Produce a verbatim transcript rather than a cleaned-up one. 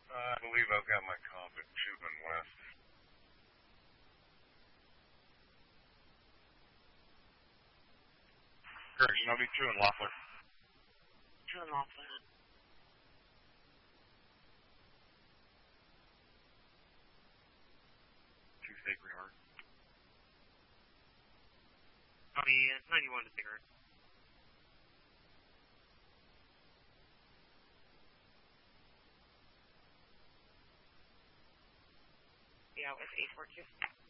Uh, I believe I've got my comp at two and west. Correction, I'll be two and Loeffler. Two and Loeffler. Two Sacred Heart. Copy, it's ninety-one to Sacred. Yeah, it was eight four two.